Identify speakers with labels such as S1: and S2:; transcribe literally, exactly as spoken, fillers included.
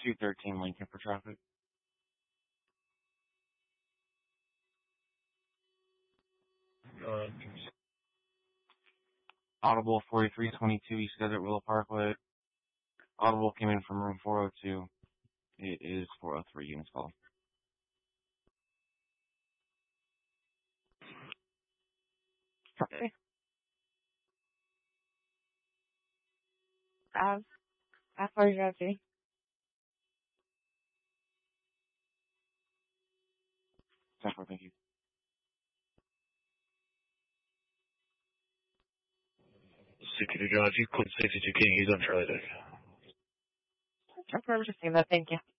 S1: two thirteen Lincoln for traffic.
S2: Uh,
S1: Audible forty-three twenty-two East Desert Willow Parkway. Audible came in from room four oh two. It is four oh three units call.
S3: Okay. Um, how far is that, see?
S1: Central, thank you.
S2: sixty-two John, if you code sixty-two King, he's on Charlie Deck.
S3: I remember just seeing that, thank you.